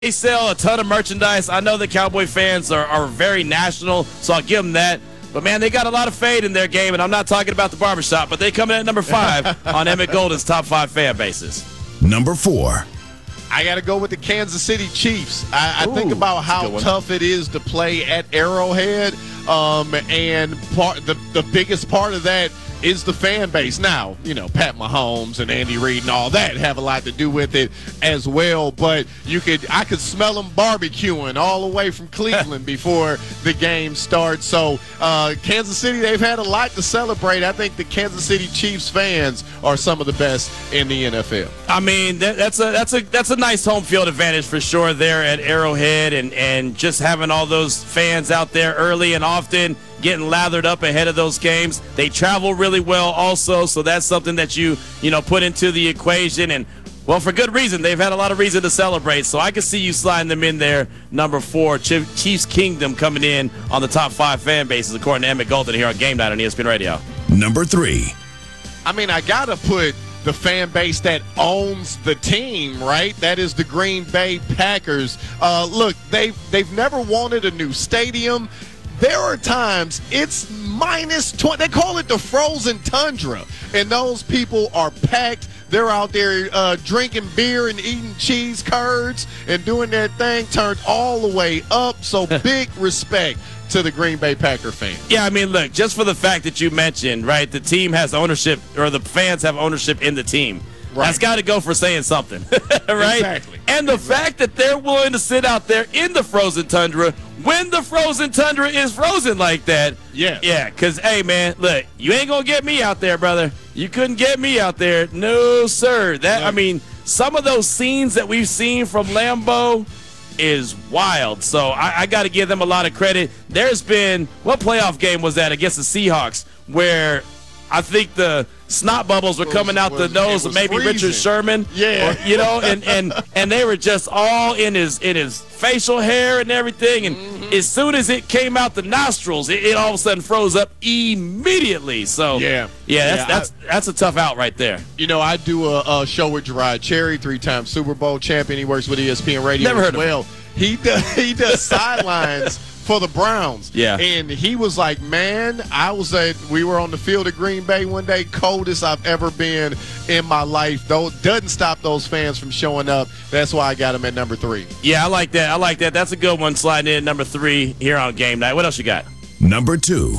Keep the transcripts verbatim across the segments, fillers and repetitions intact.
They sell a ton of merchandise. I know the Cowboy fans are, are very national, so I'll give them that. But, man, they got a lot of fade in their game, and I'm not talking about the barbershop, but they come in at number five on Emmett Golden's top five fan bases. Number four. I got to go with the Kansas City Chiefs. I, I Ooh, think about how one. tough it is to play at Arrowhead, um, and part the, the biggest part of that is the fan base. Now, you know, Pat Mahomes and Andy Reid and all that have a lot to do with it as well, but you could I could smell them barbecuing all the way from Cleveland before the game starts. So uh, Kansas City, they've had a lot to celebrate. I think the Kansas City Chiefs fans are some of the best in the N F L. I mean, that, that's a that's a that's a nice home field advantage for sure there at Arrowhead, and and just having all those fans out there early and often, getting lathered up ahead of those games. They travel really well also, so that's something that you you know put into the equation, and well, for good reason. They've had a lot of reason to celebrate, so I can see you sliding them in there. Number four, Chiefs Kingdom coming in on the top five fan bases according to Emmett Golden here on Game Night on E S P N Radio. Number three. I mean, I got to put the fan base that owns the team, right? That is the Green Bay Packers. Uh, look, they've, they've never wanted a new stadium. There are times it's minus twenty. They call it the frozen tundra, and those people are packed. They're out there uh, drinking beer and eating cheese curds and doing their thing turned all the way up. So big respect to the Green Bay Packer fans. Yeah, I mean, look, just for the fact that you mentioned, right, the team has ownership, or the fans have ownership in the team. Right. That's got to go for saying something, right? Exactly. And the exactly. fact that they're willing to sit out there in the frozen tundra when the frozen tundra is frozen like that. Yeah. Yeah, because, hey, man, look, you ain't going to get me out there, brother. You couldn't get me out there. No, sir. That, no. I mean, some of those scenes that we've seen from Lambeau is wild. So I, I got to give them a lot of credit. There's been, what playoff game was that against the Seahawks where I think the snot bubbles were coming out was, the nose of maybe freezing. Richard Sherman. Yeah. Or, you know, and, and, and they were just all in his in his facial hair and everything. And mm-hmm. as soon as it came out the nostrils, it, it all of a sudden froze up immediately. So, yeah, yeah, that's yeah, that's, I, that's a tough out right there. You know, I do a, a show with Gerard Cherry, three-time Super Bowl champion. He works with E S P N Radio Never heard as well. of him. He does, he does sidelines for the Browns. Yeah. And he was like, man, I was at, we were on the field at Green Bay one day, coldest I've ever been in my life. Though doesn't stop those fans from showing up. That's why I got him at number three. Yeah, I like that. I like that. That's a good one sliding in at number three here on Game Night. What else you got? Number two.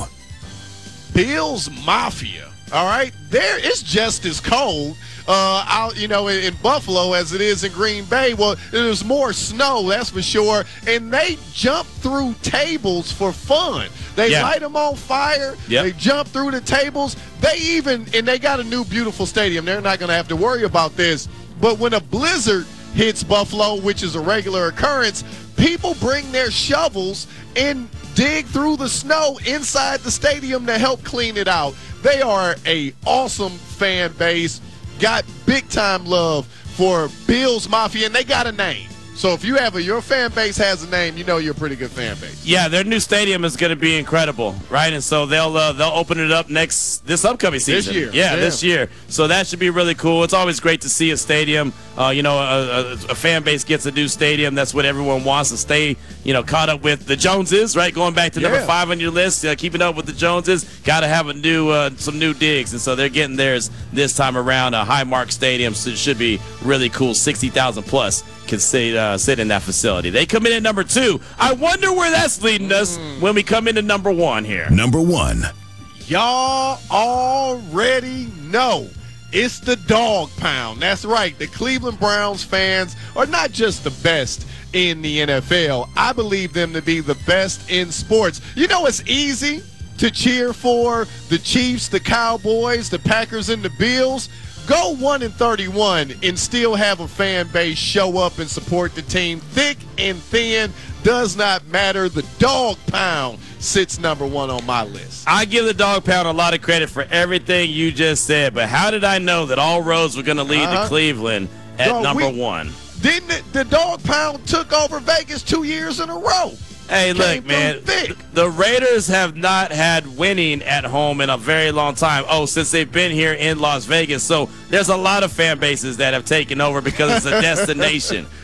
Bills Mafia. All right, there it's just as cold, uh, out you know in, in Buffalo as it is in Green Bay. Well, there's more snow, that's for sure. And they jump through tables for fun. They yeah. light them on fire. Yep. They jump through the tables. They even and they got a new beautiful stadium. They're not going to have to worry about this. But when a blizzard hits Buffalo, which is a regular occurrence, people bring their shovels and dig through the snow inside the stadium to help clean it out. They are a awesome fan base, got big time love for Bills Mafia, and they got a name. So if you have a your fan base has a name, you know you're a pretty good fan base. Yeah, their new stadium is going to be incredible, right? And so they'll uh, they'll open it up next this upcoming season. This year, yeah, yeah, this year. So that should be really cool. It's always great to see a stadium. Uh, you know, a, a, a fan base gets a new stadium. That's what everyone wants to stay. You know, caught up with the Joneses, right? Going back to yeah. number five on your list, uh, keeping up with the Joneses. Got to have a new uh, some new digs, and so they're getting theirs this time around. A Highmark Stadium, so it should be really cool. Sixty thousand plus can sit uh, sit in that facility. They come in at number two. I wonder where that's leading us mm. when we come into number one here. Number one. Y'all already know it's the dog pound. That's right. The Cleveland Browns fans are not just the best in the N F L. I believe them to be the best in sports. You know, it's easy to cheer for the Chiefs, the Cowboys, the Packers, and the Bills. Go one and thirty-one and still have a fan base show up and support the team. Thick and thin does not matter. The dog pound sits number one on my list. I give the dog pound a lot of credit for everything you just said, but how did I know that all roads were going to lead uh-huh. to Cleveland at no, number we, one? Didn't it, the dog pound took over Vegas two years in a row? Hey, look, man, the Raiders have not had winning at home in a very long time. Oh, since they've been here in Las Vegas. So there's a lot of fan bases that have taken over because it's a destination.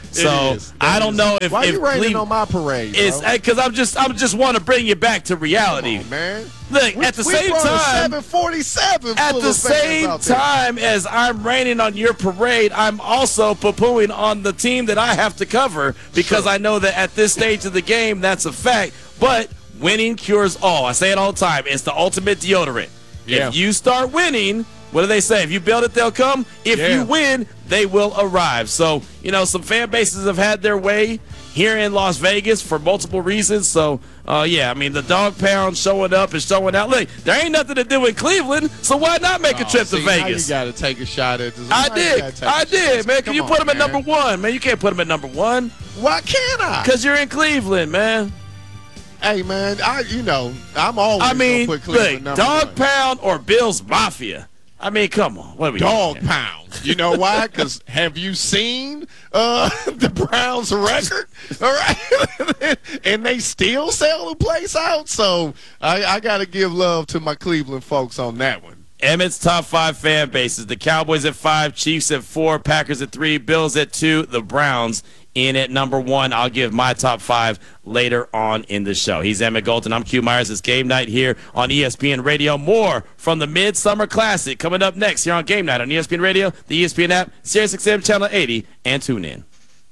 So is. I don't know if Why if you raining Cleve- on my parade, bro? It's because I'm just I'm just want to bring you back to reality, Come on, man. Look, We- at the we same brought a time, seven forty-seven at full the of fans same out there. time as I'm raining on your parade, I'm also poo-pooing on the team that I have to cover because Sure. I know that at this stage of the game, that's a fact. But winning cures all. I say it all the time. It's the ultimate deodorant. Yeah. If you start winning, what do they say? If you build it, they'll come. If Yeah. you win, they will arrive. So, you know, some fan bases have had their way here in Las Vegas for multiple reasons. So, uh, yeah, I mean, the dog pound showing up and showing out. Look, there ain't nothing to do in Cleveland, so why not make a Oh, trip see, to now Vegas? you got to take a shot at this. I Now you did. gotta take I a did, shot. man. Can Come you on, put him at man. number one? Man, you can't put him at number one Why can't I? because you're in Cleveland, man. Hey, man, I you know I'm always I mean, gonna put Cleveland look, number dog one. pound or Bills Mafia. I mean, come on. What are we Dog doing? pound. You know why? Because have you seen uh, the Browns' record? All right, and they still sell the place out. So I, I got to give love to my Cleveland folks on that one. Emmett's top five fan bases. The Cowboys at five, Chiefs at four, Packers at three, Bills at two, the Browns in at number one. I'll give my top five later on in the show. He's Emmett Golden. I'm Q Myers. It's Game Night here on E S P N Radio. More from the Midsummer Classic coming up next here on Game Night on E S P N Radio, the E S P N app, Sirius X M Channel eighty, and tune in.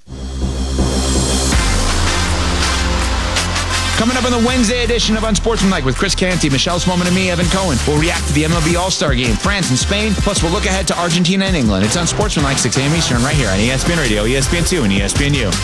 Coming up on the Wednesday edition of Unsportsmanlike with Chris Canty, Michelle Swoman, and me, Evan Cohen. We'll react to the M L B All-Star Game, France and Spain, plus we'll look ahead to Argentina and England. It's Unsportsmanlike, six a.m. Eastern, right here on E S P N Radio, E S P N two, and E S P N U.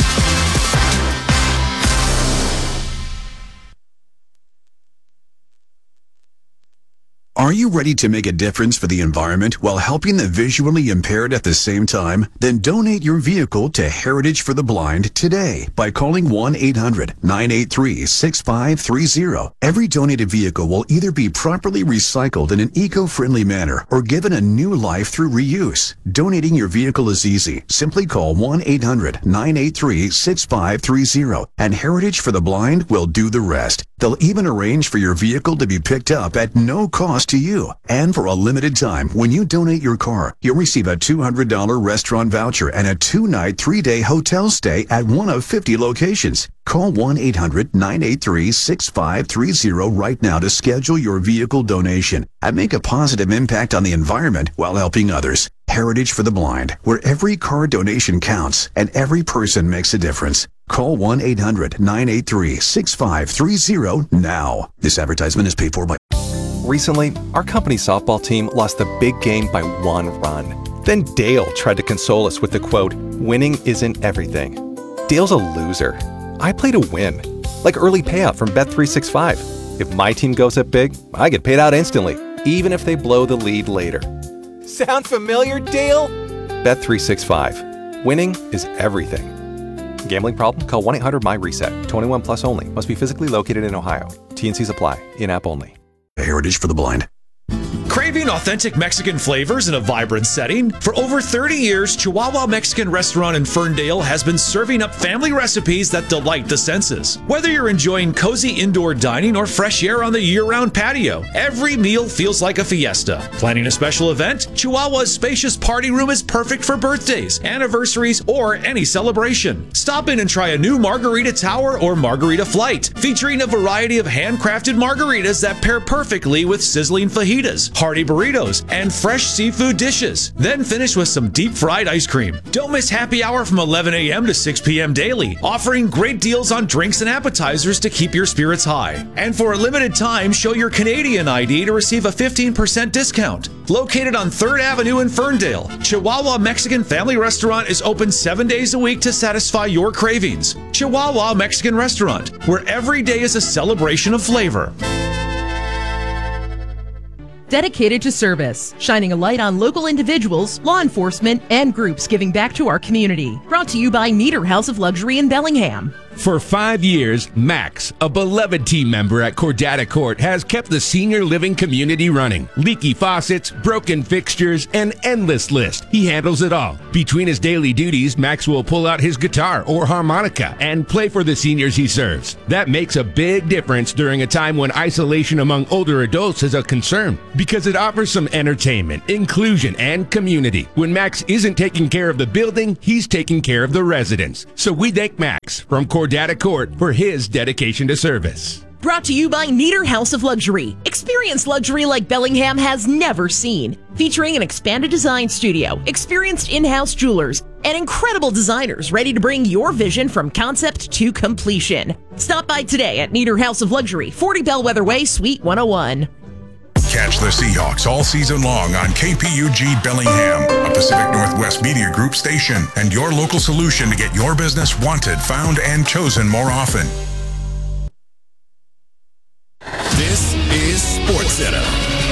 Are you ready to make a difference for the environment while helping the visually impaired at the same time? Then donate your vehicle to Heritage for the Blind today by calling one eight hundred nine eight three six five three zero. Every donated vehicle will either be properly recycled in an eco-friendly manner or given a new life through reuse. Donating your vehicle is easy. Simply call one eight hundred nine eight three six five three zero and Heritage for the Blind will do the rest. They'll even arrange for your vehicle to be picked up at no cost to you. And for a limited time, when you donate your car, you'll receive a two hundred dollars restaurant voucher and a two-night, three-day hotel stay at one of fifty locations. Call one eight hundred nine eight three six five three zero right now to schedule your vehicle donation and make a positive impact on the environment while helping others. Heritage for the Blind, where every car donation counts and every person makes a difference. Call one eight hundred nine eight three six five three zero now. This advertisement is paid for by... Recently, our company's softball team lost the big game by one run. Then Dale tried to console us with the quote, "Winning isn't everything." Dale's a loser. I play to win. Like early payout from Bet three sixty-five. If my team goes up big, I get paid out instantly, even if they blow the lead later. Sound familiar, Dale? Bet three sixty-five. Winning is everything. Gambling problem? Call one eight hundred M Y reset. twenty-one plus only. Must be physically located in Ohio. T and Cs apply. In-app only. Heritage for the Blind. Craving authentic Mexican flavors in a vibrant setting? For over thirty years, Chihuahua Mexican Restaurant in Ferndale has been serving up family recipes that delight the senses. Whether you're enjoying cozy indoor dining or fresh air on the year-round patio, every meal feels like a fiesta. Planning a special event? Chihuahua's spacious party room is perfect for birthdays, anniversaries, or any celebration. Stop in and try a new Margarita Tower or Margarita Flight, featuring a variety of handcrafted margaritas that pair perfectly with sizzling fajitas, hearty burritos, and fresh seafood dishes. Then finish with some deep-fried ice cream. Don't miss happy hour from eleven a.m. to six p.m. daily, offering great deals on drinks and appetizers to keep your spirits high. And for a limited time, show your Canadian I D to receive a fifteen percent discount. Located on third Avenue in Ferndale, Chihuahua Mexican Family Restaurant is open seven days a week to satisfy your cravings. Chihuahua Mexican Restaurant, where every day is a celebration of flavor. Dedicated to service, shining a light on local individuals, law enforcement, and groups giving back to our community. Brought to you by Nieder House of Luxury in Bellingham. For five years, Max, a beloved team member at Cordata Court, has kept the senior living community running. Leaky faucets, broken fixtures, an endless list. He handles it all. Between his daily duties, Max will pull out his guitar or harmonica and play for the seniors he serves. That makes a big difference during a time when isolation among older adults is a concern, because it offers some entertainment, inclusion, and community. When Max isn't taking care of the building, he's taking care of the residents. So we thank Max from Cordata Data Court for his dedication to service. Brought to you by Nieder House of Luxury. Experience luxury like Bellingham has never seen. Featuring an expanded design studio, experienced in-house jewelers, and incredible designers ready to bring your vision from concept to completion. Stop by today at Nieder House of Luxury, forty Bellwether Way, Suite one oh one. Catch the Seahawks all season long on K P U G Bellingham, a Pacific Northwest Media Group station, and your local solution to get your business wanted, found, and chosen more often. This is SportsCenter.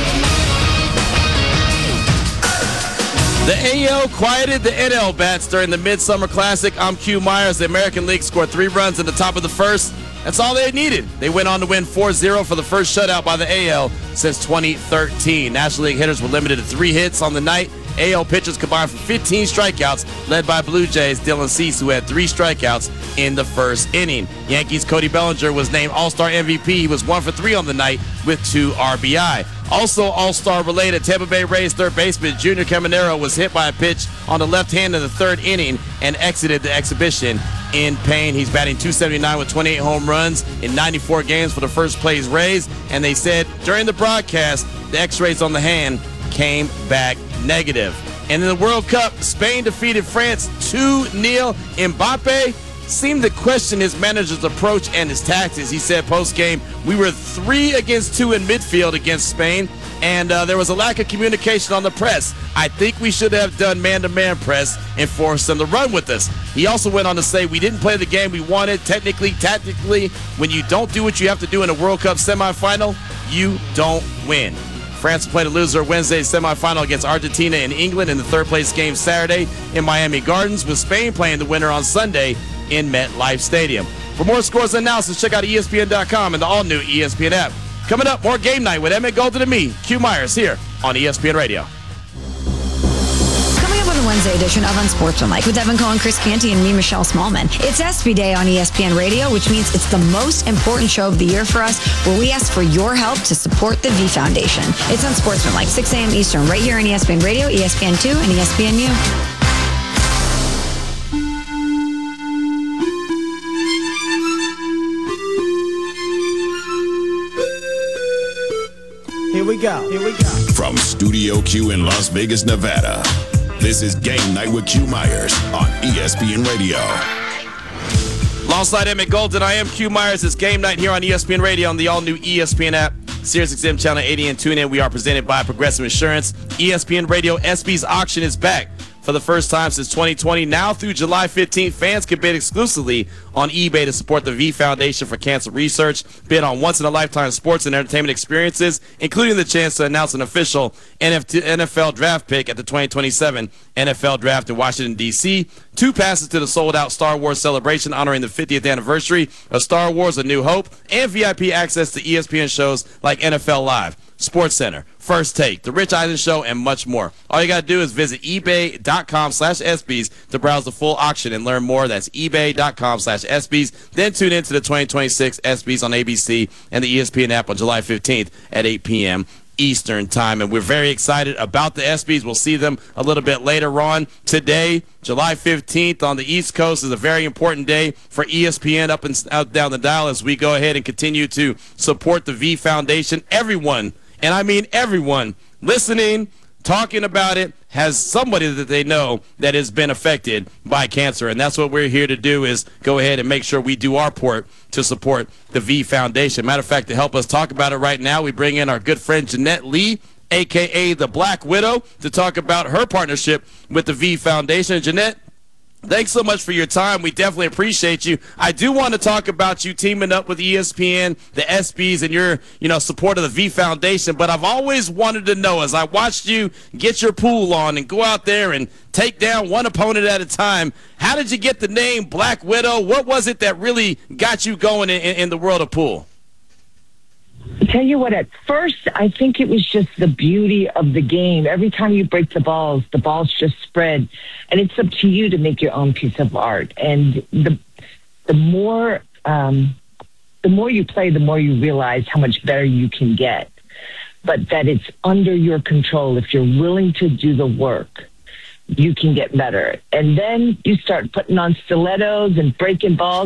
The A L quieted the N L bats during the Midsummer Classic. I'm Q Myers. The American League scored three runs in the top of the first. That's all they needed. They went on to win four zero for the first shutout by the A L since twenty thirteen. National League hitters were limited to three hits on the night. A L pitchers combined for fifteen strikeouts, led by Blue Jays' Dylan Cease, who had three strikeouts in the first inning. Yankees' Cody Bellinger was named All-Star M V P. He was one for three on the night with two R B I. Also All-Star related, Tampa Bay Rays third baseman Junior Caminero was hit by a pitch on the left hand in the third inning and exited the exhibition in pain. He's batting two seventy-nine with twenty-eight home runs in ninety-four games for the first place Rays, and they said during the broadcast the x-rays on the hand came back negative. And in the World Cup, Spain defeated France two nil. Mbappe seemed to question his manager's approach and his tactics. He said post-game, we were three against two in midfield against Spain, and uh, there was a lack of communication on the press. I think we should have done man-to-man press and forced them to run with us. He also went on to say, we didn't play the game we wanted. Technically, tactically, when you don't do what you have to do in a World Cup semifinal, you don't win. France will play the loser Wednesday's semifinal against Argentina in England in the third-place game Saturday in Miami Gardens, with Spain playing the winner on Sunday in MetLife Stadium. For more scores and analysis, check out E S P N dot com and the all-new E S P N app. Coming up, more Game Night with Emmett Golden and me, Q Myers, here on E S P N Radio. Coming up on the Wednesday edition of Unsportsmanlike with Evan Cohen, Chris Canty, and me, Michelle Smallman. It's ESPY Day on E S P N Radio, which means it's the most important show of the year for us, where we ask for your help to support the V Foundation. It's Unsportsmanlike, six a.m. Eastern, right here on E S P N Radio, E S P N two, and E S P N U. Here we go. Here we go. From Studio Q in Las Vegas, Nevada, this is Game Night with Q Myers on E S P N Radio. Alongside Emmett Golden, I am Q Myers. It's Game Night here on E S P N Radio on the all-new E S P N app, Sirius X M Channel eighty, and TuneIn. We are presented by Progressive Insurance. E S P N Radio ESPY's auction is back. For the first time since twenty twenty, now through July fifteenth, fans can bid exclusively on eBay to support the V Foundation for Cancer Research, bid on once-in-a-lifetime sports and entertainment experiences, including the chance to announce an official N F L draft pick at the twenty twenty-seven N F L Draft in Washington, D C, two passes to the sold-out Star Wars celebration honoring the fiftieth anniversary of Star Wars A New Hope, and V I P access to E S P N shows like N F L Live, SportsCenter, First Take, The Rich Eisen Show, and much more. All you got to do is visit ebay.com slash ESPYs to browse the full auction and learn more. That's ebay.com slash ESPYs. Then tune in to the twenty twenty-six ESPYs on A B C and the E S P N app on July fifteenth at eight p.m. Eastern Time. And we're very excited about the ESPYs. We'll see them a little bit later on today. July fifteenth on the East Coast is a very important day for E S P N up and out down the dial as we go ahead and continue to support the V Foundation. Everyone, and I mean everyone, listening, talking about it, has somebody that they know that has been affected by cancer. And that's what we're here to do, is go ahead and make sure we do our part to support the V Foundation. Matter of fact, to help us talk about it right now, we bring in our good friend Jeanette Lee, a k a the Black Widow, to talk about her partnership with the V Foundation. Jeanette, Thanks so much for your time. We definitely appreciate you. I do want to talk about you teaming up with E S P N, the ESPYs, and your, you know, support of the V Foundation. But I've always wanted to know, as I watched you get your pool on and go out there and take down one opponent at a time, how did you get the name Black Widow? What was it that really got you going in, in the world of pool? I tell you what, at first, I think it was just the beauty of the game. Every time you break the balls, the balls just spread. And it's up to you to make your own piece of art. And the the more um, the more you play, the more you realize how much better you can get. But that it's under your control. If you're willing to do the work, you can get better. And then you start putting on stilettos and breaking balls.